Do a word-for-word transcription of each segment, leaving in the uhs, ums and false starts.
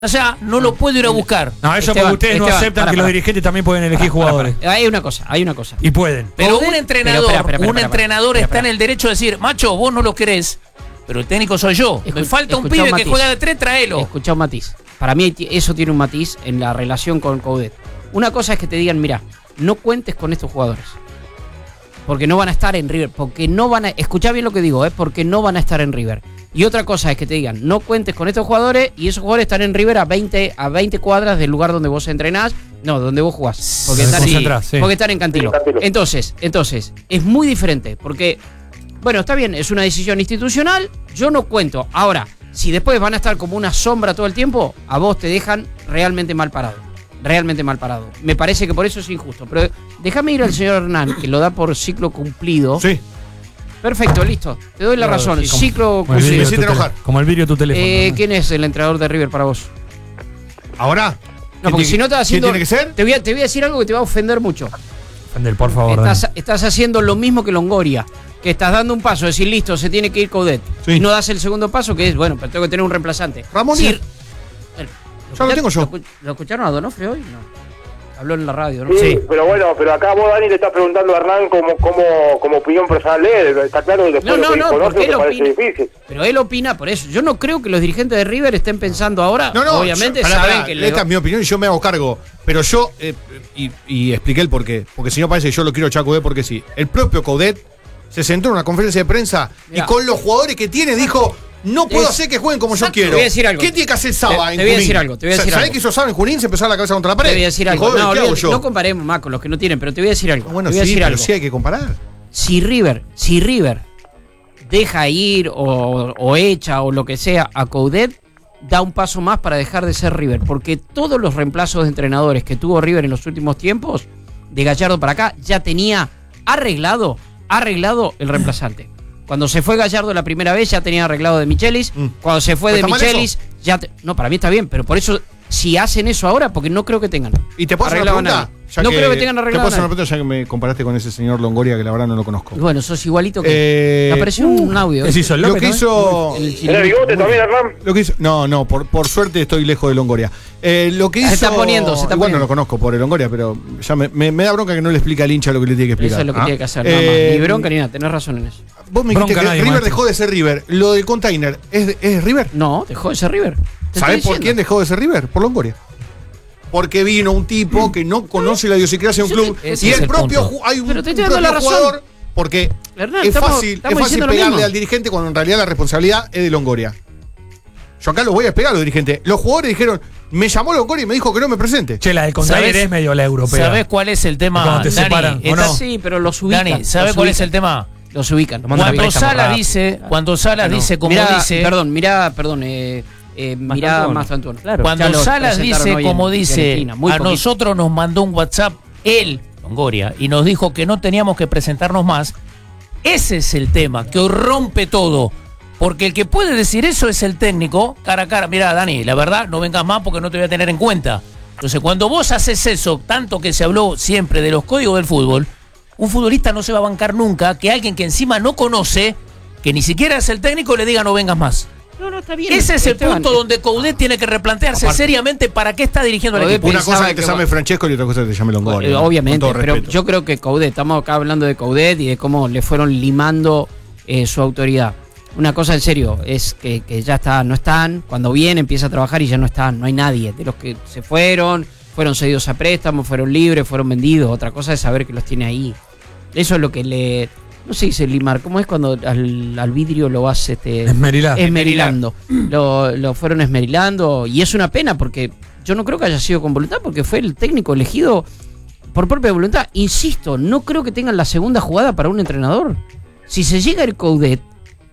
O sea, no lo puedo ir a buscar. No, eso Esteban, porque ustedes Esteban, no aceptan para, que para. los dirigentes también pueden elegir Para, para, jugadores. para. Hay una cosa, hay una cosa. Y pueden. Pero Joder, un entrenador, pero espera, espera, espera, un espera, entrenador espera, está espera. en el derecho de decir, macho, vos no lo querés, pero el técnico soy yo. Me Escu- falta un escuchá pibe un que matiz. juega de tres, tráelo. Escuchá un matiz. Para mí eso tiene un matiz en la relación con Coudet. Una cosa es que te digan, mira, no cuentes con estos jugadores. Porque no van a estar en River. Porque no van a. Escuchá bien lo que digo, ¿eh? Porque no van a estar en River. Y otra cosa es que te digan, no cuentes con estos jugadores y esos jugadores están en River a veinte, a veinte cuadras del lugar donde vos entrenás. No, donde vos jugás. Porque, Donde están, concentrás, sí. porque están en Cantilo. Sí, Cantilo. Entonces, entonces, es muy diferente. Porque, bueno, está bien, es una decisión institucional. Yo no cuento. Ahora, si después van a estar como una sombra todo el tiempo, a vos te dejan realmente mal parado. Realmente mal parado. Me parece que por eso es injusto. Pero déjame ir al señor Hernán, que lo da por ciclo cumplido. Sí. Perfecto, listo. Te doy la Claro, razón. sí, como- Ciclo Como el cumplido. vidrio me de hiciste tu tele- enojar. Como el vidrio de tu teléfono. Eh, ¿no? ¿Quién es el entrenador de River para vos? ¿Ahora? No, ¿Quién porque tiene- si no estás haciendo. ¿Quién tiene que ser? Te voy, a, te voy a decir algo que te va a ofender mucho. Fendel, por favor. Estás, Dani. estás haciendo lo mismo que Longoria. Que estás dando un paso, decir listo, se tiene que ir Coudet. Sí. Y no das el segundo paso, que es, bueno, pero tengo que tener un reemplazante. Ramón Si- Díaz. Bueno, Ya lo tengo yo. escu- ¿Lo escucharon a Donofre hoy? No. Habló en la radio, ¿no? Sí, pero bueno, pero acá vos, Dani, le estás preguntando a Hernán como, como, como opinión personal de él. Está claro que después No, de no, lo que no, conoce porque él me parece opina. difícil. Pero él opina por eso. Yo no creo que los dirigentes de River estén pensando ahora. No, no, obviamente yo- pará, saben pará, que le esta es mi opinión y yo me hago cargo. Pero yo, eh, y, y expliqué el porqué. Porque si no parece que yo lo quiero echar a Coudet porque sí. El propio Coudet se sentó en una conferencia de prensa Mirá. y con los jugadores que tiene dijo: no puedo Es- hacer que jueguen como yo Exacto. quiero. Te voy a decir algo. ¿Qué tiene que hacer Saba Te- en te voy a Junín? decir algo, te voy a decir ¿Sabés algo. que hizo Saba en Junín? Se empezó a la cabeza contra la pared. Te voy a decir algo. Dijo, No, ¿qué hago olvídate, yo? no comparemos más con los que no tienen, pero te voy a decir algo. Bueno, te voy a sí, decir pero algo. sí hay que comparar. Si River, si River deja ir o, o echa o lo que sea a Coudet, da un paso más para dejar de ser River. Porque todos los reemplazos de entrenadores que tuvo River en los últimos tiempos, de Gallardo para acá, ya tenía arreglado, arreglado el reemplazante. Cuando se fue Gallardo la primera vez ya tenía arreglado de Michelis. Mm. Cuando se fue ¿No de está mal Michelis, ya... te- no, para mí está bien, pero por eso, si hacen eso ahora, porque no creo que tengan. ¿Y te puedo hacer una arreglado a pregunta? nadie. Ya No creo que tengan arreglado Te puedo hacer a una pregunta ya que me comparaste con ese señor Longoria que la verdad no lo conozco. Y bueno, sos igualito que... Eh, me apareció un audio. ¿qué se hizo, el Lo López que también? hizo... El ¿Tiene bigote también, Hernán? Lo que hizo, no, no, por, por suerte estoy lejos de Longoria. Eh, lo que hizo, Se está poniendo, se está igual poniendo. no lo conozco por el Longoria, pero ya me, me- me da bronca que no le explica al hincha lo que le tiene que explicar. Eso es lo que ¿ah? tiene que hacer, nada Eh, más. Ni bronca ni nada, tenés razón en eso. Vos me dijiste Bronca que nadie, River maestro. dejó de ser River. Lo del container, ¿es, es River? No, dejó de ser River. Te ¿Sabés estoy por quién diciendo. dejó de ser River? Por Longoria. Porque vino un tipo que no conoce la idiosincrasia de un Yo club. te- ese Y es el el propio punto. ju- hay un, Pero te un estoy dando propio la razón. jugador. Porque Hernán, es estamos- fácil, es estamos fácil diciendo lo pegarle mismo. al dirigente cuando en realidad la responsabilidad es de Longoria. Yo acá los voy a pegar a los dirigentes. Los jugadores dijeron, me llamó Longoria y me dijo que no me presente. Che, la del container ¿Sabés? es medio la europea. ¿Sabés cuál es el tema, Cuando te Dani? separan, ¿o Estás- no? Sí, pero los ubican. Dani, ¿sabés los cuál es ubican. el tema? Los ubican. mandan a Cuando préstamo Sala rápido. dice, cuando Sala No. dice como Mirá, dice, Perdón, mirá, perdón, eh, eh, mirá Antuono. más Antuono. Claro. cuando Ya lo Salas presentaron dice hoy como en dice, Fiorentina, muy a poquito. nosotros nos mandó un WhatsApp él, Longoria, y nos dijo que no teníamos que presentarnos más. Ese es el tema, que hoy rompe todo. Porque el que puede decir eso es el técnico, cara a cara. Mira, Dani, la verdad, no vengas más porque no te voy a tener en cuenta. Entonces, cuando vos haces eso, tanto que se habló siempre de los códigos del fútbol, un futbolista no se va a bancar nunca que alguien que encima no conoce, que ni siquiera es el técnico, le diga no vengas más. No, no, está bien. Ese es el Esteban, punto donde Coudet tiene que replantearse Aparte- seriamente para qué está dirigiendo al Coudet equipo. Una pensaba cosa es que te que llame va- Francesco y otra cosa es que te llame Longoria. Eh, ¿no? obviamente, Con todo pero respeto. yo creo que Coudet, estamos acá hablando de Coudet y de cómo le fueron limando eh, su autoridad. Una cosa en serio, es que, que ya está, no están, cuando viene empieza a trabajar y ya no están, no hay nadie. De los que se fueron, fueron cedidos a préstamos, fueron libres, fueron vendidos. Otra cosa es saber que los tiene ahí. Eso es lo que le... No se dice limar, ¿cómo es cuando al, al vidrio lo vas este, Esmerilar. esmerilando? Lo, lo fueron esmerilando y es una pena porque yo no creo que haya sido con voluntad porque fue el técnico elegido por propia voluntad. Insisto, no creo que tengan la segunda jugada para un entrenador. Si se llega el Coudet,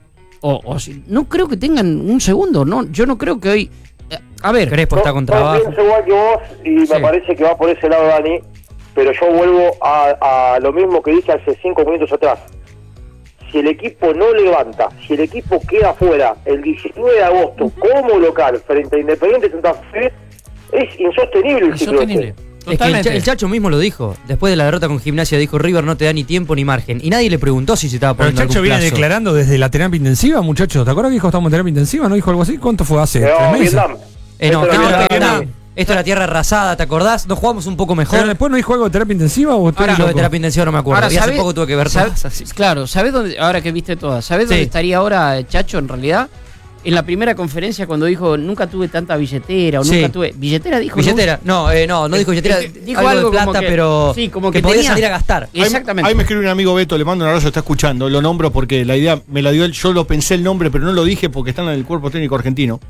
o, o si, no creo que tengan un segundo, no, yo no creo que hoy... eh, A ver, Crespo está con Yo trabajo. pienso igual que vos y Sí. me parece que va por ese lado, Dani, pero yo vuelvo a, a lo mismo que dije hace cinco minutos atrás. Si el equipo no levanta, si el equipo queda fuera el diecinueve de agosto como local frente a Independiente Santa Fe, es insostenible el ciclo Insostenible. este. Es que el, Totalmente. Cha- el Chacho mismo lo dijo. Después de la derrota con Gimnasia dijo, River no te da ni tiempo ni margen. Y nadie le preguntó si se estaba Pero el poniendo Chacho algún viene plazo. declarando desde la terapia intensiva, muchachos. ¿Te acuerdas que dijo estamos en terapia intensiva? ¿No dijo algo así? ¿Cuánto fue hace? No, ¿Tres meses? Vietnam. Eh, no, Esto no, no era- pero no. no. Esto era tierra arrasada, ¿te acordás? ¿Nos jugamos un poco mejor? Pero después no dijo algo de terapia intensiva o estoy Ahora, Lo de loco? terapia intensiva no me acuerdo. Ahora, y hace ¿sabés- poco tuve que ver sabés- todas así. Claro, ¿sabés dónde, ahora que viste todas, ¿sabés Sí. dónde estaría ahora Chacho en realidad? En la primera conferencia cuando dijo, nunca tuve tanta billetera o Sí. nunca tuve... ¿Billetera dijo? Billetera, no, eh, no, no dijo billetera, Eh, dijo algo, algo de como plata, que- pero sí, como que, que podía tenía- salir a gastar. Ahí- Exactamente. Ahí me escribe un amigo Beto, le mando un abrazo, está escuchando. Lo nombro porque la idea me la dio él. Yo lo pensé el nombre, pero no lo dije porque están en el cuerpo técnico argentino.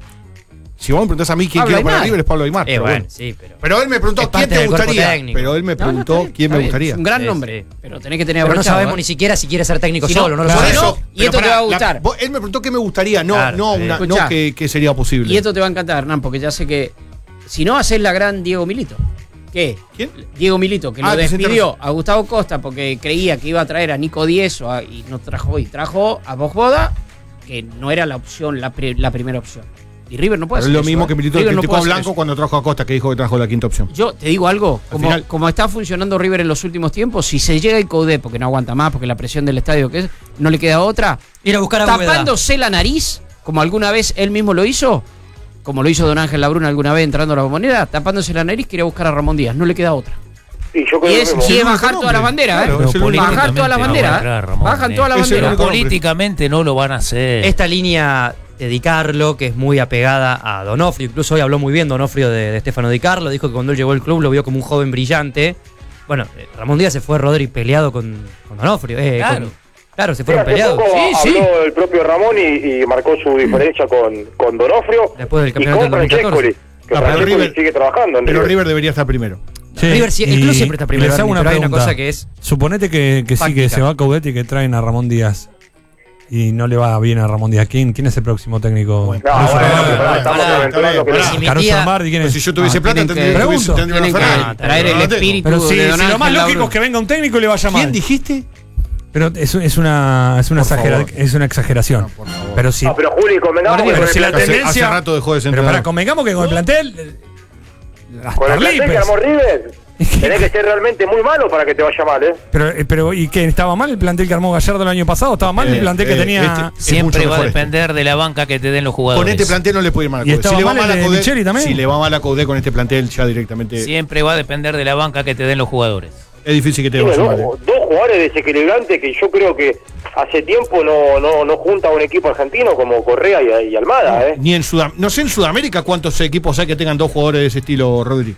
Si vos me preguntás a mí quién Pablo quiero para Aymar. River es Pablo Aymar. Eh, pero bueno, bueno. sí, pero... Pero él me preguntó Es quién parte te del cuerpo gustaría. técnico. Pero él me No, no, preguntó está bien, quién está me bien, gustaría. Es un gran Sí, nombre, sí. pero tenés que tener Pero no abrochado, sabemos ¿eh? ni siquiera si quiere ser técnico Si no, solo, no lo claro. sabemos. Por eso- y pero esto te pará, va a la- gustar. vos- él me preguntó qué me gustaría, no, Claro, no, sí. una, Escuchá. no que, que sería posible. Y esto te va a encantar, Hernán, porque ya sé que... Si no, haces la gran Diego Milito. ¿Qué? ¿Quién? Diego Milito, que Ah, lo que se despidió a Gustavo Costa porque creía que iba a traer a Nico Diez o a- y no trajo, y trajo a Bosboda, que no era la opción, la, pri- la primera opción. Y River no puede Pero es hacer lo mismo eso, que ¿eh? Milito River no criticó puede a hacer Blanco eso. cuando trajo a Costa, que dijo que trajo la quinta opción. Yo te digo algo, como, final- como está funcionando River en los últimos tiempos, si se llega el Coudet, porque no aguanta más, porque la presión del estadio que es, no le queda otra, Ir a buscar a Bóveda. tapándose la nariz, como alguna vez él mismo lo hizo, como lo hizo Don Ángel Labruna alguna vez entrando a la Bombonera, tapándose la nariz quería buscar a Ramón Díaz, no le queda otra. Y yo creo Y lo es, mismo. y es el único bajar nombre. todas las banderas, Claro, ¿eh? es el único Bajar nombre. todas las No va a banderas, entrar, ¿eh? Ramón, Bajan eh. todas las Es el banderas. único- Políticamente no lo van a hacer. Esta línea de Di Carlo, que es muy apegada a Donofrio, incluso hoy habló muy bien Donofrio de, de Stefano Di Carlo, dijo que cuando él llegó al club lo vio como un joven brillante. Bueno, eh, Ramón Díaz se fue Rodri peleado con, con Donofrio. Eh, Claro. con- claro, se Sí, fueron hace peleados. poco Sí, sí. habló el propio Ramón y, y marcó su diferencia con, con Donofrio Después del y campeonato con del dos mil catorce. Francescoli, que Ah, pero Francescoli River- sigue trabajando en Pero River. River debería estar primero. Sí, River sí- el y club siempre está primero, les hago una pero hay una pregunta. cosa que es Suponete que, que sí, que fáctica. se va a Coudet y que traen a Ramón Díaz. Y no le va bien a Ramón Díaz. ¿Quién, quién es el próximo técnico? Bueno, No, Caruso bueno, Lombardi. pero estamos pará, aventurando que pará. no. Si mi Caruso tía- Lombardi, ¿quién Pero es? si yo tuviese No, plata, tienen tendría, que- tuviese- tendría tienen una que Ferrari. traer el No la tengo. espíritu Pero si, de si Don lo Ángel más lógico Labruna. es que venga un técnico y le vaya mal. ¿Quién dijiste? Pero es, es una, es una, Por exagera- favor. es una exageración. No, por favor. pero si, Ah, pero Juli, convengamos Guardia, que pero con si el la plantel- Hace- tendencia. hace rato dejó de ser pero entrenador. para, convengamos que con el plantel. eh, hasta con el plantel que Lipes. armó River, tenés que ser realmente muy malo para que te vaya mal, ¿eh? Pero, eh, pero, ¿y qué? ¿Estaba mal el plantel que armó Gallardo el año pasado? ¿Estaba mal el Eh, plantel que eh, tenía? este- es Siempre mucho va a mejor este. depender de la banca que te den los jugadores. Con este plantel no le puede ir mal a ¿Y Coudet. Si estaba le va mal mal el a de Coudet, Micheli también? si le va mal a Coudet con este plantel, ya directamente Siempre va a depender de la banca que te den los jugadores. es difícil que te Tiene vaya dos, mal. eh. dos jugadores desequilibrantes que yo creo que hace tiempo no, no, no junta a un equipo argentino como Correa y, y Almada, ¿eh? Ni en Sudam no sé en Sudamérica cuántos equipos hay que tengan dos jugadores de ese estilo, Rodri.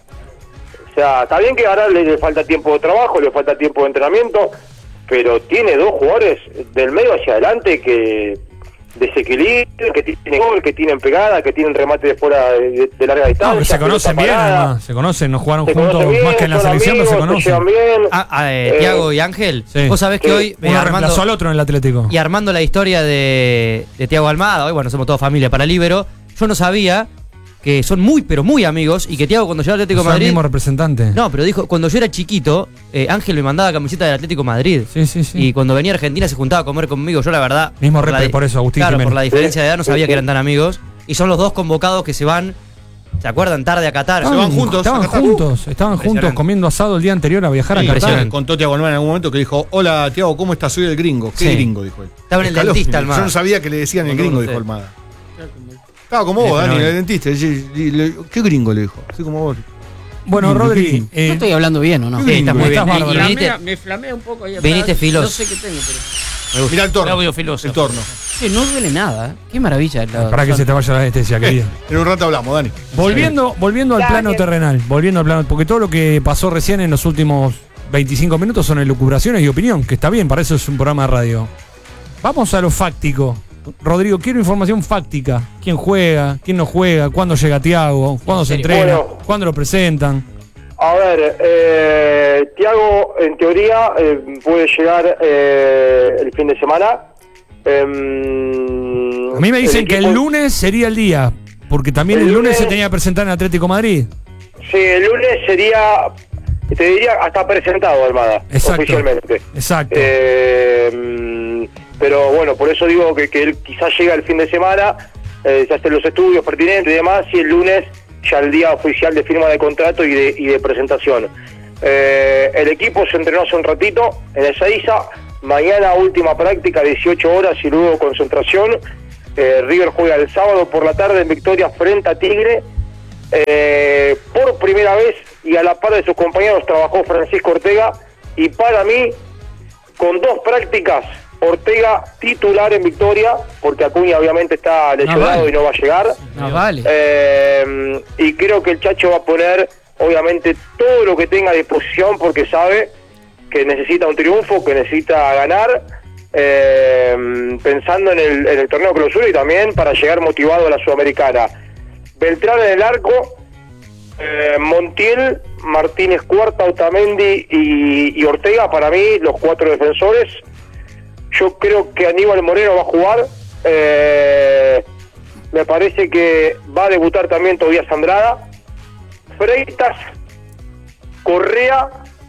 O sea, está bien que ahora le, le falta tiempo de trabajo, le falta tiempo de entrenamiento, pero tiene dos jugadores del medio hacia adelante que desequilibran, que tienen gol, que tienen pegada, que tienen remate de fuera de, de larga distancia. No, que se conocen bien, pelota parada. además. Se conocen, no jugaron Se juntos conocen bien, más que en la son selección, pero se amigos, se conocen. llevan bien. Ah, ah, eh, Eh, Tiago y Ángel, Sí. vos sabés que Sí. hoy eh, Uno Armando, reemplazó al otro en el Atlético. y armando la historia de, de Tiago Almada, hoy bueno, somos todos familia para Libero, yo no sabía que son muy, pero muy amigos y que Tiago cuando llegó al Atlético de Son el Madrid... mismo representante. No, pero dijo, cuando yo era chiquito, eh, Ángel me mandaba camiseta del Atlético de Madrid. Sí, sí, sí. Y cuando venía a Argentina se juntaba a comer conmigo. Yo la verdad... Mismo por la repe, di- por eso, Agustín Claro, Jiménez. por la diferencia de edad no Sí, sabía sí. que eran tan amigos. Y son los dos convocados que se van, ¿se acuerdan? Tarde a Qatar. Se van juntos, Estaban a Qatar. juntos, estaban juntos Impresionante. comiendo asado el día anterior a viajar a Sí, Qatar. impresionante. contó Tiago Almada en algún momento que dijo, hola Tiago, ¿cómo estás? Soy el gringo. ¿Qué Sí. gringo? Dijo él. Estaba en el Escaló. dentista, Almada. Yo no sabía que le decían el Contó gringo, con dijo usted. Almada. Estaba como vos, Sí, Dani, fenómeno. el dentista. Y- y- y le- ¿Qué gringo le dijo? Así como vos. Bueno, Rodri, eh, Yo estoy hablando bien, ¿o no? Sí, estás muy bien. Estás Y- y bárbaro. viniste- me flamea un poco ahí. Viniste atrás. filoso. No sé qué tengo, pero... Mirá el torno. Claudio Filoso. El torno. Sí, no duele nada. ¿eh? Qué maravilla. la- para que se te vaya la anestesia, querida. En un rato hablamos, Dani. Volviendo, volviendo al Ya, plano que- terrenal, volviendo al plano, porque todo lo que pasó recién en los últimos veinticinco minutos son elucubraciones y opinión, que está bien, para eso es un programa de radio. Vamos a lo fáctico. Rodrigo, quiero información fáctica. ¿Quién juega? ¿Quién no juega? ¿Cuándo llega Tiago? ¿Cuándo se serio? entrena? Bueno. ¿Cuándo lo presentan? A ver, eh, Tiago en teoría eh, puede llegar eh, el fin de semana. Em, A mí me dicen el que el equipo- lunes sería el día, porque también el, El lunes lunes- se tenía que presentar en Atlético Madrid. Sí, el lunes sería, te diría, hasta presentado Almada, Exacto. oficialmente. Exacto. Eh, mm, pero bueno, por eso digo que, que él quizás llega el fin de semana, eh, se hacen los estudios pertinentes y demás, y el lunes ya el día oficial de firma de contrato y de, y de presentación. Eh, el equipo se entrenó hace un ratito en Ezeiza, mañana última práctica, dieciocho horas y luego concentración. Eh, River juega el sábado por la tarde en Victoria frente a Tigre Eh, por primera vez y a la par de sus compañeros trabajó Francisco Ortega, y para mí, con dos prácticas, Ortega titular en Victoria, porque Acuña obviamente está lesionado vale. y no va a llegar. No vale. Eh, y creo que el Chacho va a poner obviamente todo lo que tenga a disposición, porque sabe que necesita un triunfo, que necesita ganar, eh, pensando en el, en el torneo clausura y también para llegar motivado a la Sudamericana. Beltrán en el arco, eh, Montiel, Martínez Cuarta, Otamendi y, y Ortega, para mí los cuatro defensores. Yo creo que Aníbal Moreno va a jugar, eh, me parece que va a debutar también Tobías Andrada, Freitas, Correa,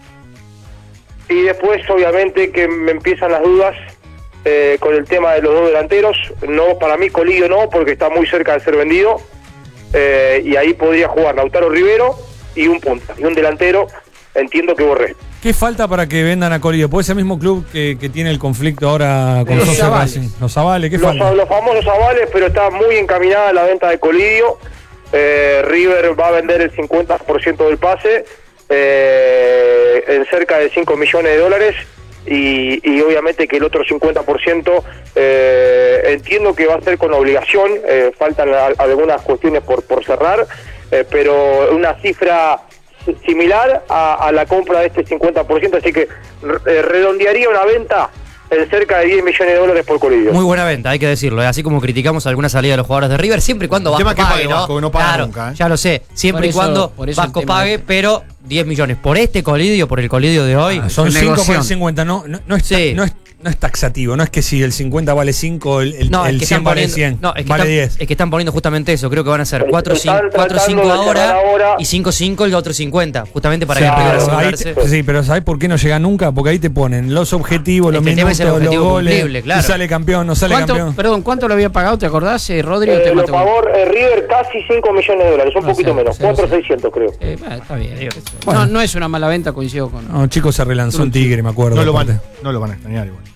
y después obviamente que me empiezan las dudas eh, con el tema de los dos delanteros. No, para mí Colidio no, porque está muy cerca de ser vendido, eh, y ahí podría jugar Lautaro Rivero y un punta, y un delantero, entiendo que Borré. ¿Qué falta para que vendan a Colidio? ¿Puede ser el mismo club que, que tiene el conflicto ahora con Los Sosa avales. Racing? Los avales, ¿qué Los, falta? los famosos avales, pero está muy encaminada la venta de Colidio. eh, River va a vender el cincuenta por ciento del pase, eh, en cerca de cinco millones de dólares, y, y obviamente que el otro cincuenta por ciento eh, entiendo que va a ser con obligación, eh, faltan a, algunas cuestiones por, por cerrar, eh, pero una cifra similar a, a la compra de este cincuenta por ciento, así que eh, redondearía una venta en cerca de diez millones de dólares por Colidio. Muy buena venta, hay que decirlo. ¿eh? Así como criticamos alguna salida de los jugadores de River, siempre y cuando El Vasco tema es que pague, pague ¿no? Vasco, que no paga claro, nunca, ¿eh? ya lo sé. Siempre Por y eso- cuando por eso el Vasco tema pague, este. pero diez millones. Por este Colidio, por el Colidio de hoy. Ah, son es cinco por negoción. el cincuenta, no, no, no, es, Sí. no, es, no es taxativo, no es que si el cincuenta vale cinco, el, el, No, es el que cien están vale poniendo, cien, no, es que vale están, diez. es que están poniendo justamente eso. Creo que van a ser cuatro Están cinco tratando de ahora, cerrar ahora. y cinco cinco el otro cincuenta. Justamente para Claro, que Pero puedan ahí asegurarse. te- sí, pero ¿sabés por qué no llega nunca? Porque ahí te ponen los objetivos, Es los que el tema minutos, es el los objetivo goles, cumplible, claro. si sale campeón, no sale ¿Cuánto, campeón. perdón, ¿cuánto lo había pagado? ¿Te acordás, eh, Rodri? o te Eh, lo mato? pagó eh, River casi cinco millones de dólares, un No poquito sé, menos, sí, no cuatro sé. seiscientos creo. Eh, bueno, está bien. Bueno. No, no es una mala venta, coincido con... No, chicos, se relanzó en Tigre, me acuerdo. No lo van, aparte. no lo van a extrañar igual.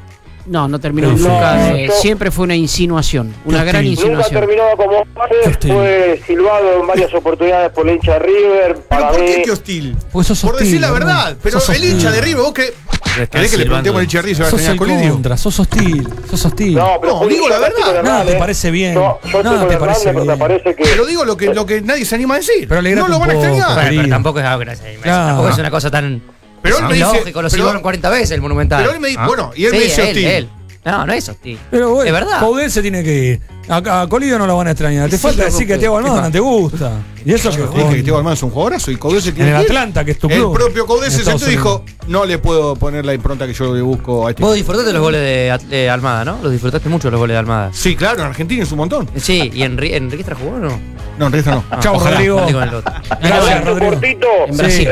No, no terminó No, nunca. no, eh, yo- siempre fue una insinuación, una Qué gran hostil. Nunca insinuación. terminó como base, hostil. fue silbado en varias oportunidades por el hincha de River. ¿Pero Para por mí, qué qué hostil? Porque sos Por hostil, decir la hermano. verdad. Pero Sos el hostil. hincha de River, vos que. ¿Querés que le preguntemos al hincha de River si va a Sos extrañar el a Colidio? contra, sos hostil, sos hostil. no, pero No, Juli, digo yo la estoy verdad. con Hernán, Nada te eh. parece bien. Yo, yo estoy Nada con te Hernán, parece me, me bien. parece que. Pero digo lo que, lo que nadie se anima a decir. Pero alegrate no lo un van a poco, extrañar. Bueno, querido. pero tampoco es algo que no sé, Claro. tampoco es una cosa tan. Pero él me dice- lógico, lo pero- silbaron cuarenta veces el Monumental. Pero él me dice. ¿Ah? Bueno, y él Sí, me dice él, hostil. él. No, no es hostil. Pero bueno, Es verdad. Coudet se tiene que ir. A, a Colidio no lo van a extrañar. Te Sí, falta loco, decir que a Thiago ¿qué Almada pasa? no te gusta. Y eso que Yo jugó dije que en- Thiago Almada es un jugadorazo y Coudet se en tiene el que ir. Atlanta, que es tu El club. propio Coudet en se Estados sentó y dijo: Unidos. no le puedo poner la impronta que yo le busco a este. Vos disfrutaste los goles de, At- de Almada, ¿no? Los disfrutaste mucho los goles de Almada. Sí, claro, en Argentina es un montón. Sí, ¿y en, Ri- en Riestra jugó o no? No, en realidad no. Ah, Chau, ojalá, Rodrigo. no digo en el otro. Gracias, Hablando Rodrigo. cortito, En Brasil.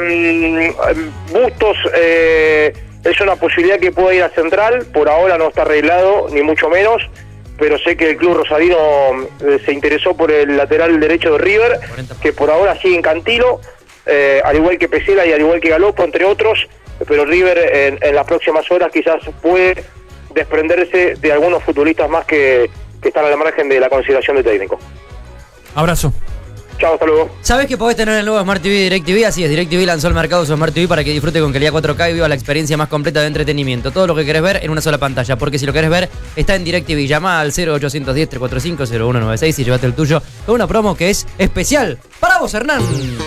eh, Bustos eh, es una posibilidad que pueda ir a Central, por ahora no está arreglado, ni mucho menos, pero sé que el club rosarino eh, se interesó por el lateral derecho de River, que por ahora sigue en Cantilo, eh, al igual que Pesela y al igual que Galopo, entre otros, pero River en, en las próximas horas quizás puede desprenderse de algunos futbolistas más que, que están al margen de la consideración de técnico. Abrazo. Chao, hasta luego. ¿Sabés que podés tener el nuevo Smart T V de DirecTV? Así es, DirecTV lanzó al mercado su Smart T V para que disfrute con calidad cuatro K y viva la experiencia más completa de entretenimiento. Todo lo que querés ver en una sola pantalla, porque si lo querés ver, está en DirecTV. Llama al cero ochocientos diez, trescientos cuarenta y cinco, cero uno noventa y seis y llévate el tuyo con una promo que es especial para vos, Hernán.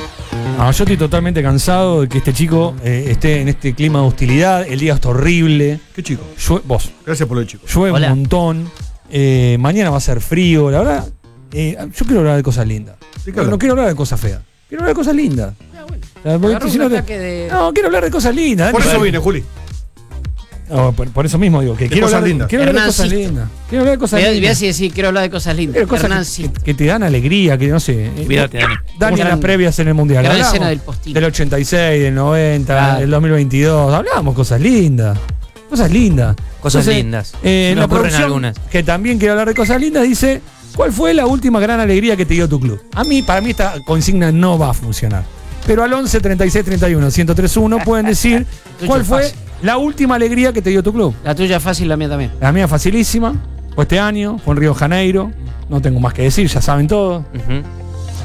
No, yo estoy totalmente cansado de que este chico eh, esté en este clima de hostilidad. El día está horrible. Qué chico. Llue- vos, Gracias por lo de chico. llueve Hola. un montón. Eh, mañana va a ser frío. La verdad, eh, yo quiero hablar de cosas lindas. Sí, No, claro. no quiero hablar de cosas feas. Quiero hablar de cosas lindas. O sea, porque Agarró si un no te- ataque de- no, quiero hablar de cosas lindas. Por Dale. eso vine, Juli. No, por, por eso mismo digo que De quiero cosas hablar, lindas. quiero hablar de Hernán cosas Sisto. lindas. Quiero hablar de cosas Voy a, voy a lindas. decir, quiero hablar de cosas lindas. Quiero cosas Hernán que, Sisto. que te dan alegría, que no sé. eh, Cuídate, Dani. Dani en Gran- las previas en el Mundial. gran Hablamos escena del postín. Del ochenta y seis, del noventa, Claro. del dos mil veintidós. Hablábamos cosas lindas. Cosas lindas. Cosas lindas. Eh, Se en me la ocurren producción, algunas. que también quiere hablar de cosas lindas, dice: ¿cuál fue la última gran alegría que te dio tu club? A mí, para mí, esta consigna no va a funcionar. Pero al once, treinta y seis, treinta y uno, ciento tres uno pueden decir Tuyo cuál es fue fácil. la última alegría que te dio tu club. La tuya es fácil, la mía también. La mía facilísima. Fue este año, fue en Río de Janeiro. No tengo más que decir, ya saben todo. Ujú.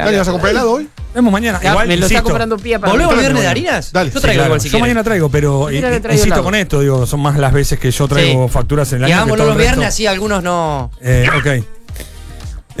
Dani, ¿vas a comprar helado hoy? Vemos mañana. Ya, Igual, me lo insisto, está comprando Pía para ¿Volvemos el mí. viernes de harinas? Dale. Yo Sí, traigo claro. igual si Yo quieres. mañana traigo, pero Mira que eh, traigo insisto helado. con esto, digo, son más las veces que yo traigo Sí. facturas en el Y año. que hagámoslo todo los el resto. viernes, así algunos no. Eh, ok.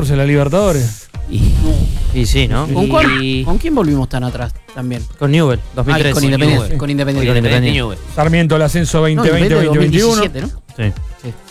catorce, la Libertadores. Y, y sí, ¿no? ¿Con, Y- cuál- ¿Con quién volvimos tan atrás también? Con Newell, dos mil Ay, trece. con Independiente. Newell. Con Independiente. Con Independiente. Newell. Sarmiento, el ascenso No, veinte veinte, Independiente veinte veintiuno. dos mil diecisiete, ¿no? Sí. Sí.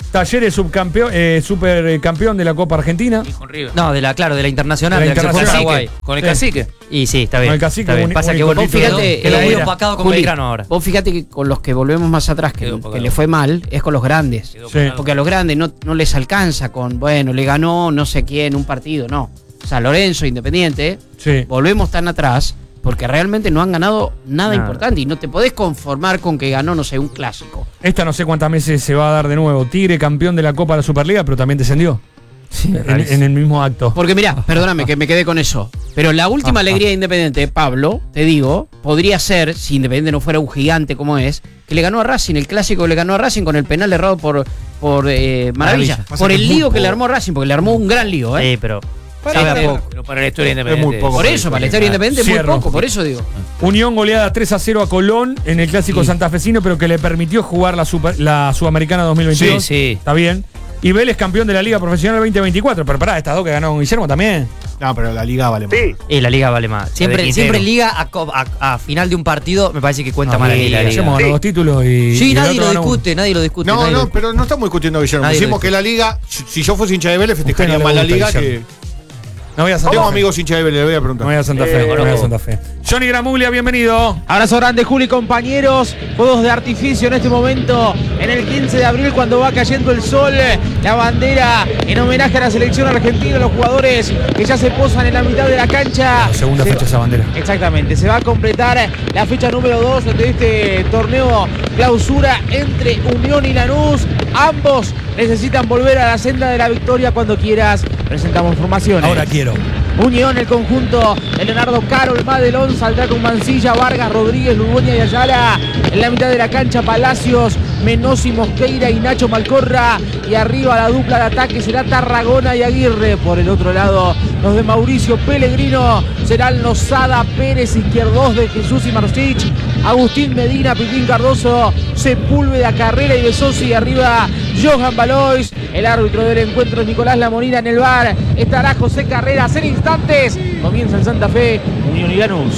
Talleres subcampeón, eh, supercampeón de la Copa Argentina. Y con River. No, de la, claro, de la internacional, De la de la que se fue a internacional. Paraguay. Con el Sí. cacique. Y sí, está bien. Con el cacique, está bien. un- Pasa un que bueno, cortito. quedó, Fíjate, quedó eh, muy mira, opacado con Juli, Belgrano ahora. Vos fíjate que con los que volvemos más atrás, que, Quedó que opacado. le fue mal, es con los grandes. Quedó Sí. parado. Porque a los grandes no, no les alcanza con, bueno, le ganó no sé quién un partido, no. San Lorenzo, Independiente, Sí. volvemos tan atrás porque realmente no han ganado nada, Nada. importante y no te podés conformar con que ganó, no sé, un clásico. Esta no sé cuántas meses se va a dar de nuevo. Tigre campeón de la Copa de la Superliga, pero también descendió. Sí, En, en el mismo acto. Porque mirá, perdóname que me quedé con eso. Pero la última alegría de Independiente, Pablo, te digo, podría ser, si Independiente no fuera un gigante como es, que le ganó a Racing, el clásico que le ganó a Racing con el penal errado por, por eh, Maravilla. Maravilla. Por Pasa que el es muy lío que poco. le armó Racing, porque le armó un gran lío, ¿eh? Sí, pero Para sabe a este- poco. Pero para la historia independiente. muy poco. Por eso, para la historia Independiente es muy Cierro. poco, por eso digo. Unión goleada tres a cero a Colón en el clásico Sí. santafesino, pero que le permitió jugar la, super- la Sudamericana dos mil veintidós. Sí, sí. Está bien. Y Vélez campeón de la Liga Profesional veinte veinticuatro. Pero pará, estas dos que ganó con Guillermo también. No, pero la liga vale más. Sí, Y la liga vale más. Siempre, Quintero. siempre liga a, co- a- a final de un partido me parece que cuenta Ah, más la sí, liga. la liga. Guillermo ganó Sí. dos títulos y. Sí, y el nadie otro lo ganó uno. discute, nadie lo discute. No, nadie lo no, discute. pero no estamos discutiendo a Guillermo. Nadie lo Decimos que la liga, si si yo fuese hincha de Vélez, festejaría no le más la gusta liga que. Guillermo. No voy a Santa Tengo Fe. amigos hincha de Vélez, le voy a preguntar. No voy a Santa Fe. Eh, no voy a conozco. Santa Fe. Johnny Gramuglia, bienvenido. Abrazo grande, Juli, compañeros. Fuegos de artificio en este momento, en el quince de abril, cuando va cayendo el sol. La bandera en homenaje a la selección argentina, los jugadores que ya se posan en la mitad de la cancha. La segunda Se- fecha esa bandera. Exactamente, se va a completar la fecha número dos de este torneo clausura entre Unión y Lanús. Ambos necesitan volver a la senda de la victoria. Cuando quieras, presentamos formaciones. Ahora quiero. Unión, el conjunto de Leonardo Carol, Madelón, saldrá con Mancilla, Vargas, Rodríguez, Lugoña y Ayala. En la mitad de la cancha, Palacios, Menossi, Mosqueira y Nacho Malcorra. Y arriba la dupla de ataque será Tarragona y Aguirre. Por el otro lado, los de Mauricio Pellegrino serán Lozada, Pérez, Izquierdos de Jesús y Marchich, Agustín Medina, Pipín Cardoso, Sepúlveda, Carrera y Besosi. Y arriba, Johan Valois. El árbitro del encuentro es Nicolás Lamonina. En el bar estará José Carreras. En instantes comienza en Santa Fe Unión y Lanús.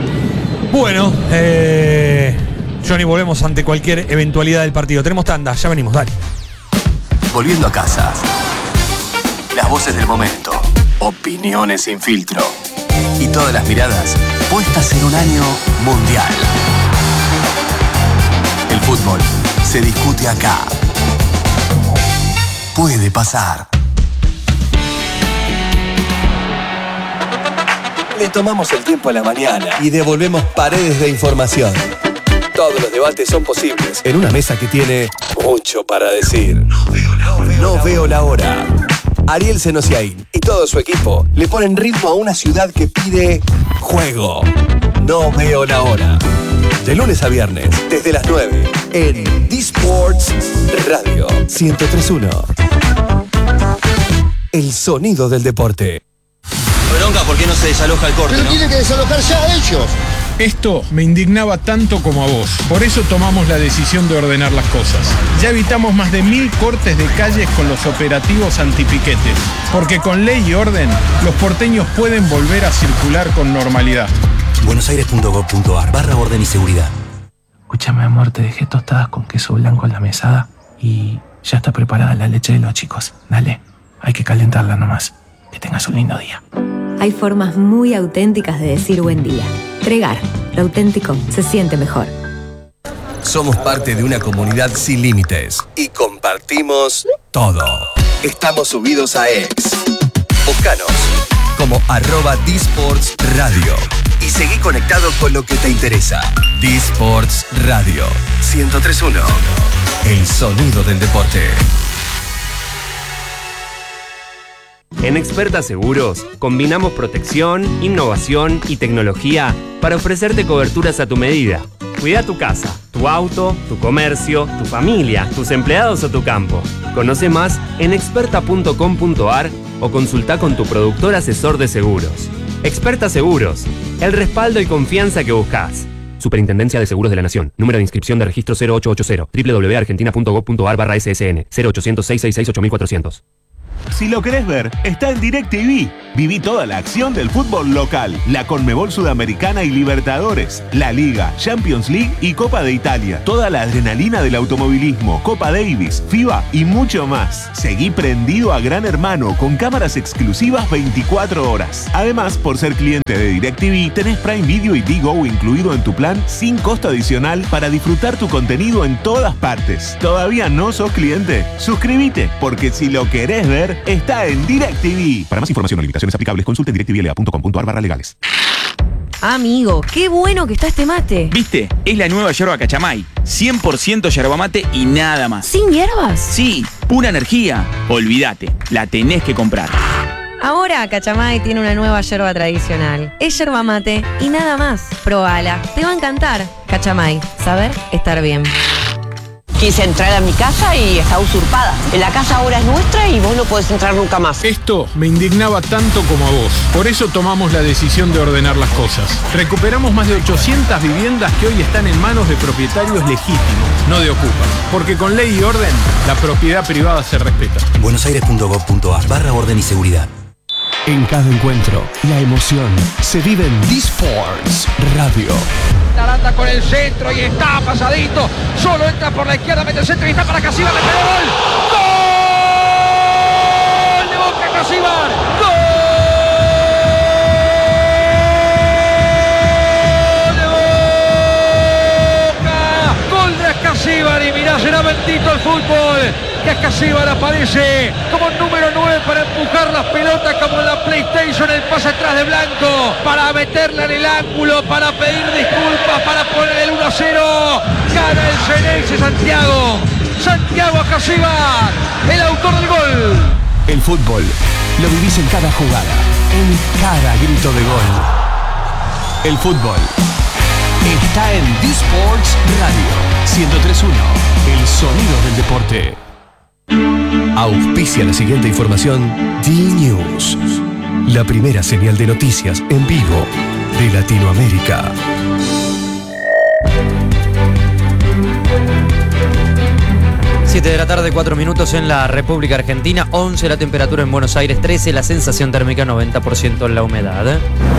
Bueno, eh, Johnny, volvemos ante cualquier eventualidad del partido. Tenemos tanda, ya venimos, dale. Volviendo a casa. Las voces del momento. Opiniones sin filtro. Y todas las miradas puestas en un año mundial. El fútbol se discute acá. Puede pasar. Le tomamos el tiempo a la mañana y devolvemos paredes de información. Todos los debates son posibles en una mesa que tiene mucho para decir. No veo la hora. Ariel Senosiaín y todo su equipo le ponen ritmo a una ciudad que pide juego. No veo la hora. De lunes a viernes, desde las nueve, en D-Sports Radio ciento tres punto uno. El sonido del deporte. Bronca, ¿por qué no se desaloja el corte, Pero no? tienen que desalojar ya a ellos. Esto me indignaba tanto como a vos. Por eso tomamos la decisión de ordenar las cosas. Ya evitamos más de mil cortes de calles con los operativos antipiquetes. Porque con ley y orden, los porteños pueden volver a circular con normalidad. buenosaires punto gov punto ar barra orden y seguridad. Escúchame, amor, te dejé tostadas con queso blanco en la mesada y ya está preparada la leche de los chicos. Dale, hay que calentarla nomás. Que tengas un lindo día. Hay formas muy auténticas de decir buen día. Tregar, lo auténtico se siente mejor. Somos parte de una comunidad sin límites y compartimos todo. Estamos subidos a X. Búscanos como arroba D-Sports Radio y seguí conectado con lo que te interesa. D-Sports Radio ciento tres punto uno. El sonido del deporte. En Experta Seguros, combinamos protección, innovación y tecnología para ofrecerte coberturas a tu medida. Cuida tu casa, tu auto, tu comercio, tu familia, tus empleados o tu campo. Conoce más en experta punto com punto ar o consulta con tu productor asesor de seguros. Experta Seguros, el respaldo y confianza que buscas. Superintendencia de Seguros de la Nación. Número de inscripción de registro cero ocho ochenta. doble u doble u doble u punto argentina punto gov punto ar barra S S N. cero ochocientos, seiscientos sesenta y seis, ocho mil cuatrocientos. Si lo querés ver, está en DirecTV. Viví toda la acción del fútbol local, la Conmebol Sudamericana y Libertadores, la Liga, Champions League y Copa de Italia. Toda la adrenalina del automovilismo, Copa Davis, FIBA y mucho más. Seguí prendido a Gran Hermano con cámaras exclusivas veinticuatro horas. Además, por ser cliente de DirecTV, tenés Prime Video y Digo incluido en tu plan sin costo adicional para disfrutar tu contenido en todas partes. ¿Todavía no sos cliente? Suscríbete, porque si lo querés ver, está en DirecTV. Para más información o limitaciones aplicables, consulte directvla punto com punto ar barra legales. Amigo, qué bueno que está este mate. ¿Viste? Es la nueva yerba Cachamay. cien por ciento yerba mate y nada más. ¿Sin hierbas? Sí, pura energía. Olvídate, la tenés que comprar. Ahora Cachamay tiene una nueva yerba tradicional. Es yerba mate y nada más. Probala, te va a encantar. Cachamay, saber estar bien. Quise entrar a mi casa y está usurpada. La casa ahora es nuestra y vos no podés entrar nunca más. Esto me indignaba tanto como a vos. Por eso tomamos la decisión de ordenar las cosas. Recuperamos más de ochocientas viviendas que hoy están en manos de propietarios legítimos, no de ocupas. Porque con ley y orden, la propiedad privada se respeta. buenosaires punto gov punto ar barra orden y seguridad. En cada encuentro, la emoción se vive en D-Sports Radio. Aranda con el centro y está pasadito. Solo entra por la izquierda, mete el centro y está para Casíbar. Le pegó gol. ¡Gol! De Boca Casíbar. ¡Gol! De Boca. Gol de Casíbar. Y mirá, será bendito el fútbol. Que Casíbar aparece como número nueve para empujar las pelotas como en la PlayStation, el pase atrás de Blanco, para meterla en el ángulo, para pedir disculpas, para poner el uno a cero. Gana el Xeneize Santiago. Santiago Casíbar, el autor del gol. El fútbol lo vivís en cada jugada, en cada grito de gol. El fútbol está en D-Sports Radio ciento tres punto uno, el sonido del deporte. Auspicia la siguiente información D-News, la primera señal de noticias en vivo de Latinoamérica. siete de la tarde, cuatro minutos en la República Argentina, once la temperatura en Buenos Aires, trece la sensación térmica, noventa por ciento la humedad.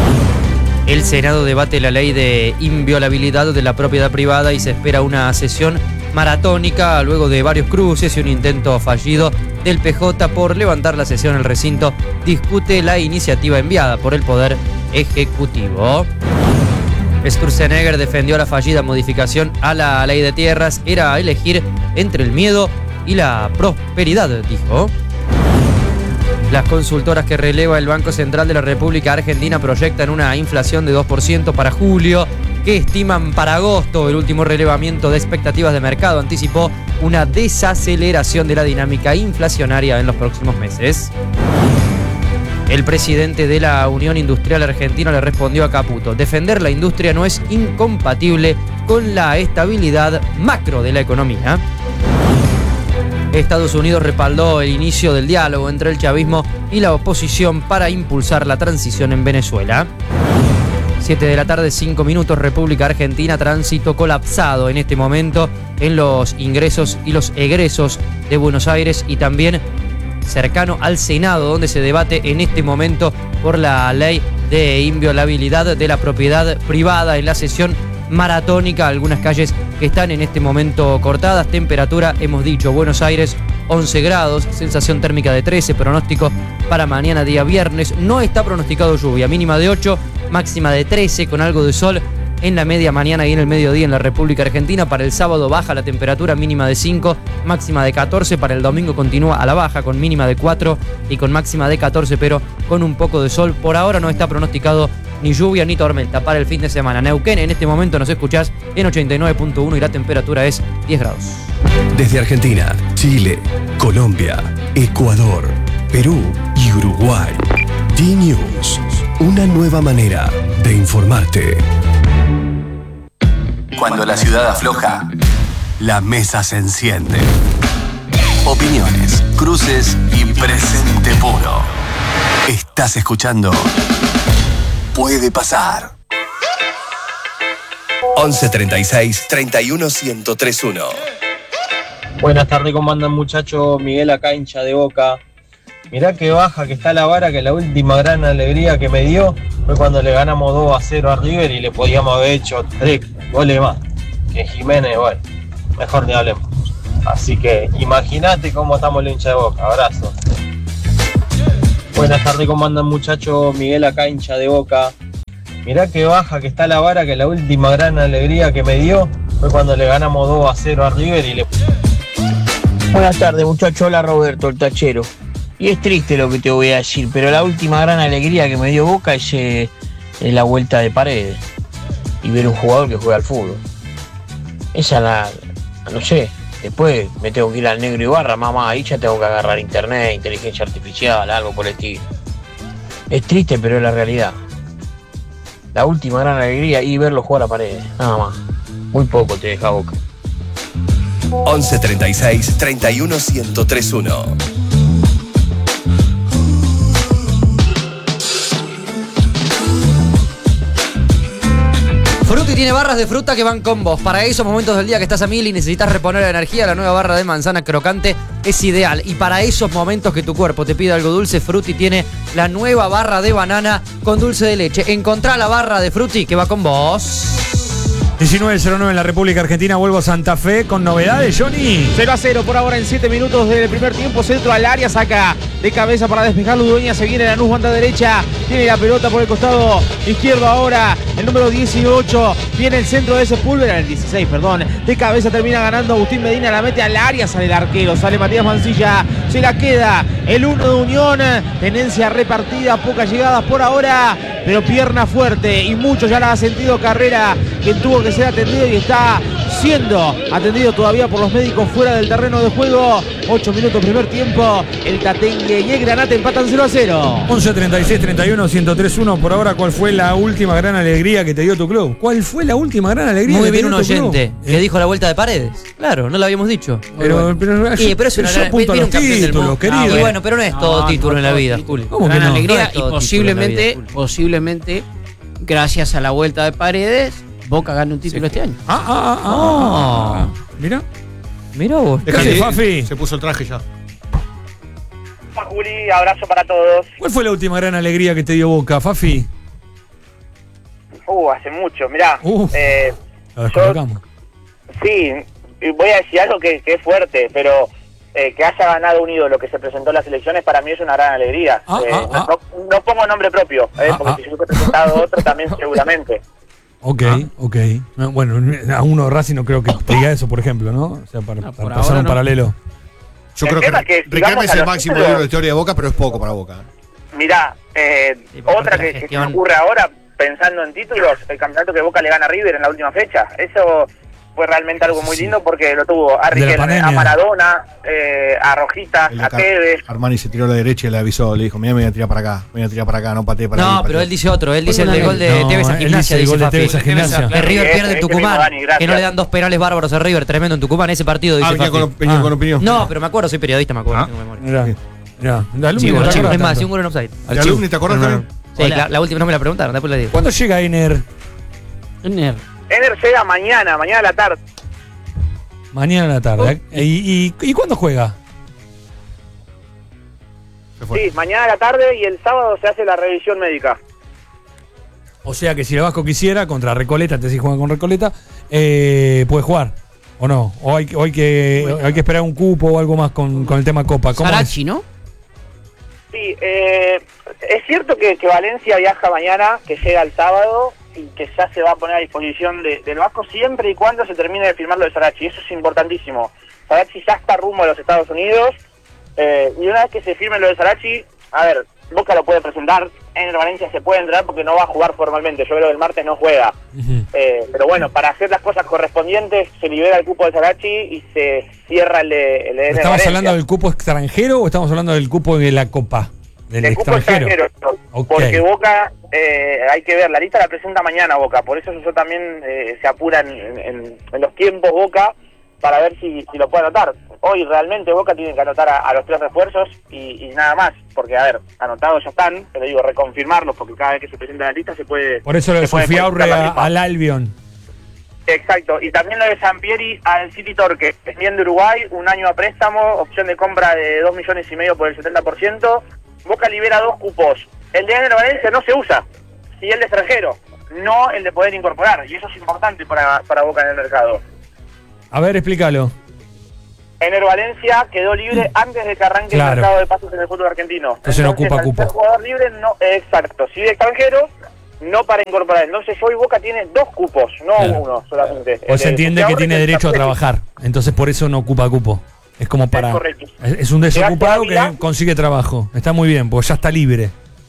El Senado debate la ley de inviolabilidad de la propiedad privada y se espera una sesión maratónica luego de varios cruces y un intento fallido del P J por levantar la sesión. El recinto discute la iniciativa enviada por el Poder Ejecutivo. Sturzenegger defendió la fallida modificación a la ley de tierras. Era elegir entre el miedo y la prosperidad, dijo. Las consultoras que releva el Banco Central de la República Argentina proyectan una inflación de dos por ciento para julio, que estiman para agosto. El último relevamiento de expectativas de mercado anticipó una desaceleración de la dinámica inflacionaria en los próximos meses. El presidente de la Unión Industrial Argentina le respondió a Caputo: defender la industria no es incompatible con la estabilidad macro de la economía. Estados Unidos respaldó el inicio del diálogo entre el chavismo y la oposición para impulsar la transición en Venezuela. siete de la tarde, cinco minutos, República Argentina, tránsito colapsado en este momento en los ingresos y los egresos de Buenos Aires y también cercano al Senado, donde se debate en este momento por la ley de inviolabilidad de la propiedad privada en la sesión maratónica. Algunas calles que están en este momento cortadas. Temperatura, hemos dicho, Buenos Aires once grados, sensación térmica de trece, pronóstico para mañana día viernes. No está pronosticado lluvia, mínima de ocho, máxima de trece, con algo de sol en la media mañana y en el mediodía en la República Argentina. Para el sábado baja la temperatura, mínima de cinco, máxima de catorce. Para el domingo continúa a la baja con mínima de cuatro y con máxima de catorce, pero con un poco de sol. Por ahora no está pronosticado ni lluvia ni tormenta para el fin de semana. Neuquén, en este momento nos escuchás en ochenta y nueve punto uno y la temperatura es diez grados. Desde Argentina, Chile, Colombia, Ecuador, Perú y Uruguay. D-News, una nueva manera de informarte. Cuando la ciudad afloja, la mesa se enciende. Opiniones, cruces y presente puro. Estás escuchando Puede Pasar. once treinta y seis, treinta y uno, ciento tres punto uno. Buenas tardes, ¿cómo andan, muchachos? Miguel acá, hincha de Boca. Mirá que baja que está la vara, que la última gran alegría que me dio fue cuando le ganamos dos a cero a River y le podíamos haber hecho tres goles más. Que Jiménez, bueno, mejor ni hablemos. Así que imagínate cómo estamos los hinchas de Boca. Abrazo. Buenas tardes, ¿cómo andan muchachos? Miguel acá, hincha de Boca. Mirá que baja que está la vara, que la última gran alegría que me dio fue cuando le ganamos dos a cero a River y le... Buenas tardes muchachos, hola Roberto, el tachero. Y es triste lo que te voy a decir, pero la última gran alegría que me dio Boca es, eh, es la vuelta de Paredes y ver un jugador que juega al fútbol. Esa la, no sé, después me tengo que ir al Negro Ibarra, mamá, ahí ya tengo que agarrar internet, inteligencia artificial, algo por el estilo. Es triste, pero es la realidad. La última gran alegría y verlo jugar a Paredes, nada más. Muy poco te deja Boca. once treinta y seis, treinta y uno, ciento tres uno. Frutti tiene barras de fruta que van con vos. Para esos momentos del día que estás a mil y necesitas reponer la energía, la nueva barra de manzana crocante es ideal. Y para esos momentos que tu cuerpo te pide algo dulce, Frutti tiene la nueva barra de banana con dulce de leche. Encontrá la barra de Frutti que va con vos. diecinueve cero nueve en la República Argentina, vuelvo a Santa Fe con novedades, Johnny. cero a cero por ahora en siete minutos del primer tiempo. Centro al área, saca de cabeza para despejar Ludueña. Se viene Lanús, banda derecha. Tiene la pelota por el costado izquierdo ahora. El número dieciocho. Viene el centro de Sepúlveda, el dieciséis, perdón. De cabeza termina ganando Agustín Medina. La mete al área, sale el arquero. Sale Matías Mancilla. Se la queda el uno de Unión. Tenencia repartida, pocas llegadas por ahora, pero pierna fuerte. Y mucho ya la ha sentido Carrera, quien tuvo que ser atendido y está siendo atendido todavía por los médicos fuera del terreno de juego. ocho minutos primer tiempo. El Tatengue y el Granate empatan cero a cero. once treinta y seis, treinta y uno, ciento tres uno. Por ahora, ¿cuál fue la última gran alegría que te dio tu club? ¿Cuál fue la última gran alegría Muy que bien te un dio tu club? oyente que dijo la vuelta de Paredes. Claro, no lo habíamos dicho. Pero, bueno. pero, Sí, pero es una yo gran- apunto a viene los un campeón del títulos, mundo. querido. Ah, bueno. Y bueno, pero no es todo No, título no en la todo vida, título. Juli. ¿Cómo que Gran no? alegría No es y todo posiblemente, título en la vida, Juli. posiblemente, gracias a la vuelta de Paredes, Boca gane un título este año. Ah, ah, ah, ah. Mira. Mira vos. ¿Qué haces, Fafi? Se puso el traje ya. Hola, Juli, abrazo para todos. ¿Cuál fue la última gran alegría que te dio Boca, Fafi? Uh, hace mucho, mirá. Uh, eh, La descolocamos. sí, voy a decir algo que, que es fuerte, pero eh, que haya ganado un ídolo que se presentó en las elecciones para mí es una gran alegría. Ah, Eh, ah, ah. no, no pongo nombre propio, eh, Ah, porque ah. si yo hubiese presentado otro también seguramente. Ok, ok. No, bueno, a uno de Racing no creo que te diga eso, por ejemplo, ¿no? O sea, para, para pasar ahora un no. paralelo. Yo El creo que, tema es que, si Riquelme vamos es a el los máximo títulos- ídolo de la historia de Boca, pero es poco para Boca. Mirá, eh, Sí, por otra parte de que, la que se me gestión. ocurre ahora, pensando en títulos, el campeonato que Boca le gana a River en la última fecha. Eso fue realmente algo muy Sí. lindo porque lo tuvo a De la Riquelme, pandemia. a Maradona, eh, a Rojitas, El a acá- Tevez. Armani se tiró a la derecha y le avisó, le dijo, mira, me voy a tirar para acá, me voy a tirar para acá, no pateé para ahí. No, pateé". pero él dice otro. Él dice el del gol de No, Tevez a él Gimnasia. dice el Dice gol de Fafi. Tevez a Gimnasia. Que River Ese, pierde en ese Tucumán. mismo, Dani, gracias. Que no le dan dos penales bárbaros a River. Tremendo en Tucumán. Ese partido dice Ah, venía Fafi. con, venía Ah. con opinión. No, pero me acuerdo, soy periodista, me acuerdo. Ah. tengo memoria. Mirá, mirá. De alumni Sí, no bueno, te chicos, acordás es más, tanto. sí, un gol en offside. ¿De alumni te acordás también? Sí, la, la última no me la preguntaron, después la digo. ¿Cuándo llega Ener? Ener. Ener llega mañana, mañana a la tarde. Mañana en la tarde. ¿Y, y, y cuándo juega? Se fue. Sí, mañana a la tarde y el sábado se hace la revisión médica. O sea que si el Vasco quisiera, contra Recoleta, antes si juegan con Recoleta, eh, puede jugar. ¿O no? ¿O hay, o hay, que, hay que esperar un cupo o algo más con, con el tema Copa? ¿Cómo Sarachi, es? ¿no? Sí, eh, es cierto que, que Valencia viaja mañana, que llega el sábado y que ya se va a poner a disposición de, del Vasco siempre y cuando se termine de firmar lo de Sarachi. Eso es importantísimo. Sarachi ya está rumbo a los Estados Unidos eh, y una vez que se firme lo de Sarachi, a ver, Boca lo puede presentar, en el Valencia se puede entrar porque no va a jugar formalmente. Yo creo que el martes no juega. Ujú. Eh, pero bueno, para hacer las cosas correspondientes se libera el cupo de Sarachi y se cierra el de, el de ¿Estamos Valencia. hablando del cupo extranjero o estamos hablando del cupo de la Copa? Del El cupo extranjero. extranjero, Ok. porque Boca, eh, hay que ver, la lista la presenta mañana Boca, por eso yo también eh, se apura en, en- en los tiempos Boca para ver si, si lo puede anotar. Hoy realmente Boca tiene que anotar a, a los tres refuerzos y, y nada más, porque a ver, anotados ya están, pero digo, reconfirmarlos, porque cada vez que se presenta la lista se puede... Por eso lo de se puede Sofía Aurre modificar la a- misma. al Albion. Exacto, y también lo de Sampieri al City Torque, bien de Uruguay, un año a préstamo, opción de compra de dos millones y medio por el setenta por ciento. Boca libera dos cupos. El de Ener Valencia no se usa, sí el de extranjero, no el de poder incorporar, y eso es importante para, para Boca en el mercado. A ver, explícalo. Ener Valencia quedó libre antes de que arranque Claro. el mercado de pasos en el fútbol argentino. Entonces no ocupa al cupo. ser jugador libre, no, eh, exacto, sí de extranjero, no para incorporar. Entonces hoy Boca tiene dos cupos, no Claro. uno solamente. O se El de entiende que jugador tiene y el derecho a Sampieri. trabajar, entonces por eso no ocupa cupo. Es como para... Es correcto. Es es un desocupado que Ávila. consigue trabajo. Está muy bien, porque ya está libre.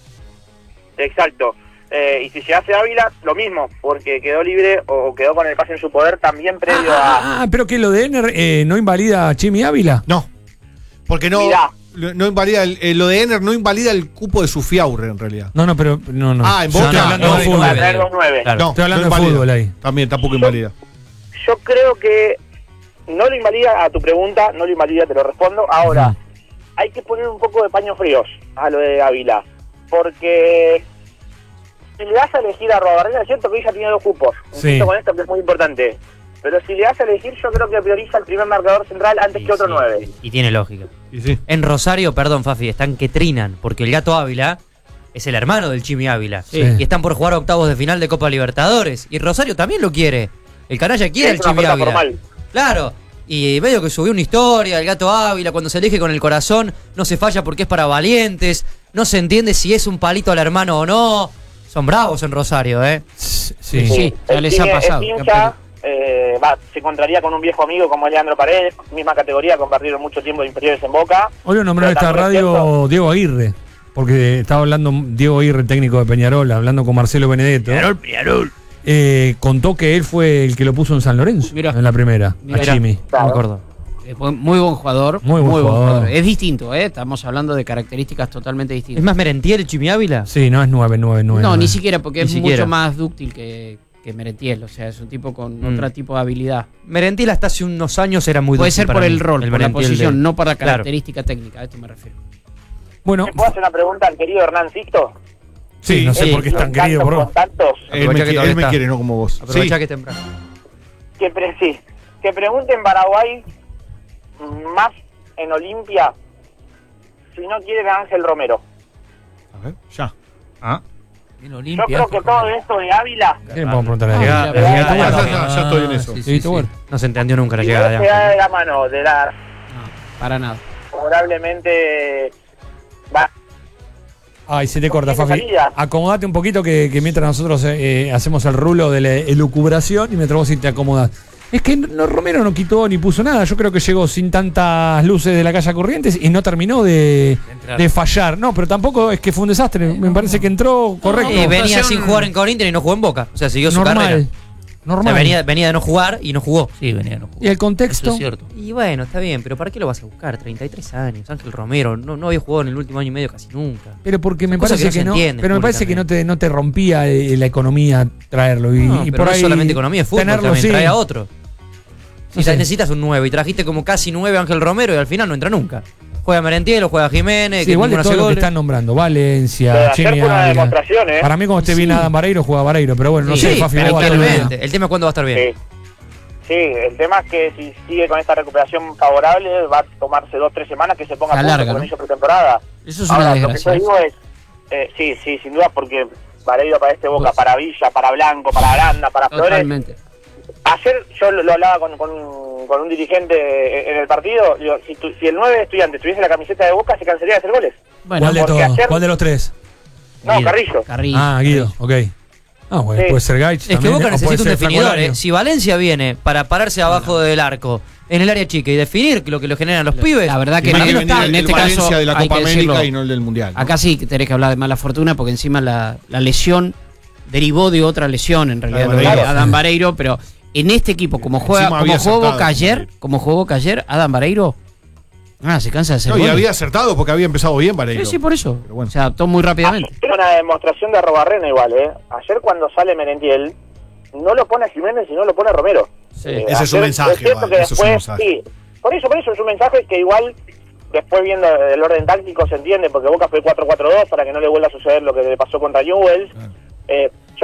Exacto. Eh, y si se hace Ávila, lo mismo, porque quedó libre o quedó con el pase en su poder también previo a... Ah, pero que lo de Ener eh, no invalida a Chimi Ávila. No. Porque no, lo- no invalida el- eh, lo de Ener no invalida el cupo de su Fiaure en realidad. No, no, pero no, no. Ah, en Yo Boca. estoy hablando No, de no, fútbol. no, traer los nueve. Claro. No, Estoy hablando no de invalida. fútbol ahí. También tampoco invalida. Yo creo que no lo invalida a tu pregunta, no lo invalida, te lo respondo. Ahora, hay que poner un poco de paños fríos a lo de Ávila, porque si le das a elegir a Robarrena, es cierto que ella tiene dos cupos, Sí. insisto con esto que es muy importante, pero si le das a elegir, yo creo que prioriza el primer marcador central antes que otro nueve. Y tiene lógica. Y sí. En Rosario, perdón, Fafi, están que trinan, porque el Gato Ávila es el hermano del Chimi Ávila. Sí. Y están por jugar octavos de final de Copa Libertadores. Y Rosario también lo quiere. El canalla quiere Es el una Chimi oferta Ávila. formal. Claro. Y medio que subió una historia, el Gato Ávila, cuando se elige con el corazón, no se falla porque es para valientes. No se entiende si es un palito al hermano o no. Son bravos en Rosario, ¿eh? Sí. Sí, ya El les ha Cine pasado. es hincha, eh, va, se encontraría con un viejo amigo como Leandro Paredes, misma categoría, compartieron mucho tiempo de inferiores en Boca. Hoy lo nombró en Pero esta también es radio cierto- Diego Aguirre, porque estaba hablando Diego Aguirre, técnico de Peñarol, hablando con Marcelo Benedetto. Peñarol, Peñarol. Eh, contó que él fue el que lo puso en San Lorenzo, Mirá. en la primera, Mirá. a Chimi. No me acuerdo. Eh, buen- Muy buen jugador. Muy buen jugador. Es distinto, ¿eh? Estamos hablando de características totalmente ¿Es distintas. más Merentiel el Chimi Ávila? Sí, no es nueve nueve nueve. No, ni siquiera, porque Ni es siquiera. mucho más dúctil que, que Merentiel. O sea, es un tipo con Mm. otro tipo de habilidad. Merentiel hasta hace unos años era muy Puede dúcil ser para por mí, el rol, por la Merentiel posición, de- no por la Claro. característica técnica. A esto me refiero. Bueno, ¿Me puedo hacer una pregunta al querido Hernán Sixto? sí, no sé sí, por qué es tan Tantos querido, bro. contactos, Él me, Aprovecha que qui- todavía él me está. quiere, no como vos. Aprovecha Sí. que es temprano. que, pre sí, que pregunte en Paraguay, más en Olimpia, si no quiere a Ángel Romero. A ver, ya. Ah. En Yo Olimpia. creo que todo esto de Ávila ¿Qué le podemos preguntar a Ah, Diego? mira, ¿A pero- Dieguito Ya, Huerta? ya, ya, ya estoy en eso. sí, sí, Dieguito sí. Huerta. No se entendió nunca la si llegada de se da Ángel. de la mano de la No, para nada. favorablemente va. Ay, se te corta, Tiene Fafi. salida. Acomodate un poquito que, que mientras nosotros eh, eh, hacemos el rulo de la elucubración y mientras vos sí te acomodás. Es que no, Romero no quitó ni puso nada. Yo creo que llegó sin tantas luces de la calle Corrientes y no terminó de, entrar. de fallar. No, pero tampoco es que fue un desastre. Me parece que entró correcto. Y venía Actuación- sin jugar en Corinthians y no jugó en Boca. O sea, siguió su normal. carrera. O sea, Normal. venía, venía de no jugar y no jugó. Sí, venía, no jugó. Y el Eso contexto. es cierto. Y bueno, está bien, pero ¿para qué lo vas a buscar? treinta y tres años. Ángel Romero no, no había jugado en el último año y medio casi nunca. Pero porque me Son cosas parece que que, no no. se entienden Pero me parece que no te, no te rompía eh, la economía traerlo. Y, No, y pero por no ahí es solamente economía, es fútbol tenerlo, también. sí. Trae a otro. Si No sé. necesitas un nueve y trajiste como casi nueve a Ángel Romero y al final no entra nunca. Juega Merentiel o juega Jiménez. Sí, que igual de ninguno todo hace lo que goles. están nombrando. Lo de Valencia, ayer Chimi fue una Ávila. demostración, ¿eh? Para mí, cuando esté bien Adam Vareiro, juega Vareiro. Pero bueno, no Sí, sé, Fafi, pero vos vas a ver. claramente. El tema es cuándo va a estar bien. Sí. Sí, el tema es que si sigue con esta recuperación favorable, va a tomarse dos, tres semanas que se ponga Se a punto alarga, con ¿no? ellos pretemporada. Eso es Ahora, una lo que yo desgracia. digo es, eh, sí, sí, sin duda, porque Vareiro para este Boca, para Villa, para Blanco, para Aranda, para Flores. Totalmente. Ayer yo lo, lo hablaba con, con, un, con un dirigente en el partido, digo, si, tu- si el nueve de Estudiantes tuviese la camiseta de Boca, se cansaría de hacer goles. Bueno, ¿Cuál de porque todos? ayer- ¿Cuál de los tres? No, Guido. Carrillo. Carrillo. Ah, Guido, ok. Ah, bueno, Sí. puede ser Gaich Es que también, Boca o puede necesita un ser Franco definidor. Olaño. ¿eh? Si Valencia viene para pararse abajo del arco en el área chica y definir lo que lo generan los pibes. La verdad que Para no que está, venir en el este Valencia caso de la hay Copa que América decirlo. y no el del Mundial. ¿no? Acá sí que tenés que hablar de mala fortuna porque encima la, la lesión derivó de otra lesión, en realidad, lo de Vareiro. Adam Vareiro, pero en este equipo, como juega, Encima como había jugó acertado Boca con ayer, Vareiro. como jugó Boca ayer, Adam Vareiro, ah, se cansa de hacer No, y goles. había acertado porque había empezado bien Vareiro. Sí, sí, por eso. Pero bueno. Se adaptó muy rápidamente. Ayer era una demostración de Arrobarrena igual, ¿eh? Ayer cuando sale Merentiel, no lo pone a Jiménez y no lo pone a Romero. Sí. Eh, Ese es un ayer mensaje, es cierto vale, que eso es un después, mensaje. sí, por eso, por eso es un mensaje que igual, después viendo el orden táctico se entiende, porque Boca fue cuatro cuatro dos para que no le vuelva a suceder lo que le pasó contra Newell's. Eh,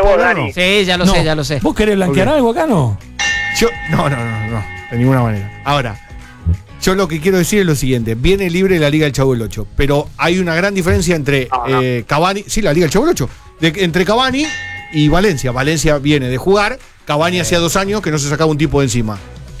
tenés vos, Dani. Sí, ya lo No. sé, ya lo sé. ¿Vos querés blanquear Ok. algo acá, no? Yo, no, no, no, no, de ninguna manera. Ahora, yo lo que quiero decir es lo siguiente: viene libre la Liga del Chavo del ocho, pero hay una gran diferencia entre No, no. eh, Cavani, sí, la Liga del Chavo del ocho, de- entre Cavani y Valencia. Valencia viene de jugar, Cavani hacía dos años que no se sacaba un tipo de encima.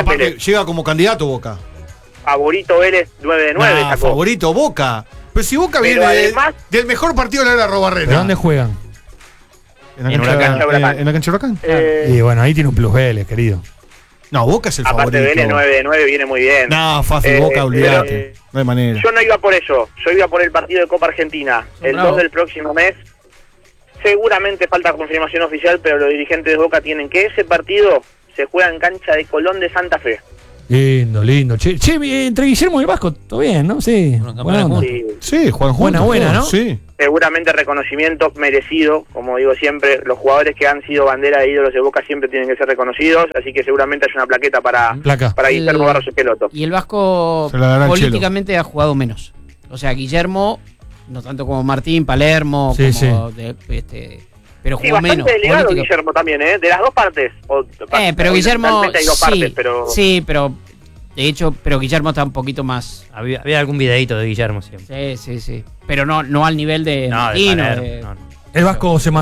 aparte, Vélez. llega como candidato Boca. favorito Vélez nueve de nueve. Nah, favorito Boca. Pero si Boca Pero viene de- además- del mejor partido de la era Robarrena. ¿De dónde juegan? En la En cancha, Huracán. eh, en la cancha Huracán. Eh, Y bueno, ahí tiene un plus Vélez, querido. No, Boca es el aparte favorito. Vélez nueve de nueve viene muy bien. No, Fafi, Eh, Boca, pero, olvídate. eh, No hay manera. Yo no iba por eso, yo iba por el partido de Copa Argentina, el Bravo. dos del próximo mes. Seguramente falta confirmación oficial, pero los dirigentes de Boca tienen que ese partido se juega en cancha de Colón de Santa Fe. Lindo, lindo. Che, che, eh, entre Guillermo y el Vasco, todo bien, ¿no? Sí. Buena onda. Sí, Sí, Juan Buena, juntos, buena, todos, ¿no? Sí. seguramente reconocimiento merecido, como digo siempre, los jugadores que han sido bandera de ídolos de Boca siempre tienen que ser reconocidos, así que seguramente hay una plaqueta para, Placa. para Guillermo El- Barros Esqueloto. Y el Vasco Se la dará el políticamente ha jugado menos. O sea, Guillermo, no tanto como Martín, Palermo, Sí, como de- este, pero Sí, jugó menos. bastante delegado política- Guillermo también, ¿eh? De las dos partes. O- Eh, pero Guillermo, realmente hay dos sí, partes, pero... sí, pero de hecho, pero Guillermo está un poquito más. Había, había algún videíto de Guillermo siempre. Sí, sí, sí. Pero no, no al nivel de No, de Martín o Palermo, de- no, no. El Vasco se